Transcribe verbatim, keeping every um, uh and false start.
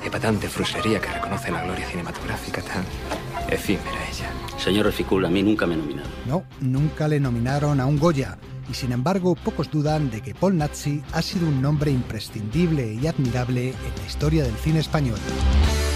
epatante fruslería que reconoce la gloria cinematográfica tan efímera ella. Señor Reficul, a mí nunca me nominaron. No, nunca le nominaron a un Goya. Y sin embargo, pocos dudan de que Paul Naschy ha sido un nombre imprescindible y admirable en la historia del cine español.